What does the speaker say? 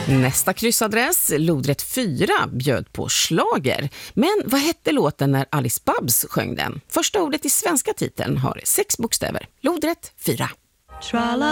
Nästa kryssadress, lodrätt 4, bjöd på slager. Men vad hette låten när Alice Babs sjöng den? Första ordet i svenska titeln har 6 bokstäver. Lodrätt 4.